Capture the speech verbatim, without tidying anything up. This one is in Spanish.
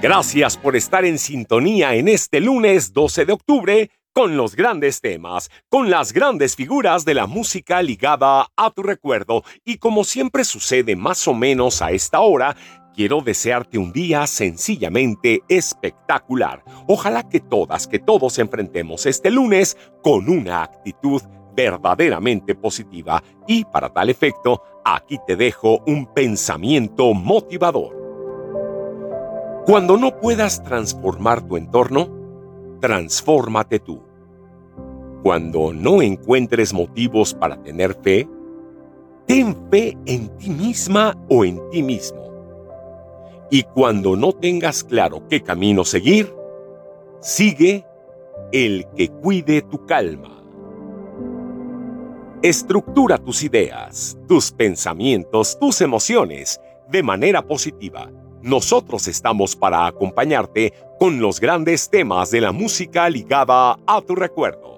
Gracias por estar en sintonía en este lunes doce de octubre con los grandes temas, con las grandes figuras de la música ligada a tu recuerdo. Y como siempre sucede más o menos a esta hora, quiero desearte un día sencillamente espectacular. Ojalá que todas, que todos enfrentemos este lunes con una actitud verdaderamente positiva. Y para tal efecto, aquí te dejo un pensamiento motivador. Cuando no puedas transformar tu entorno, transfórmate tú. Cuando no encuentres motivos para tener fe, ten fe en ti misma o en ti mismo. Y cuando no tengas claro qué camino seguir, sigue el que cuide tu calma. Estructura tus ideas, tus pensamientos, tus emociones de manera positiva. Nosotros estamos para acompañarte con los grandes temas de la música ligada a tu recuerdo.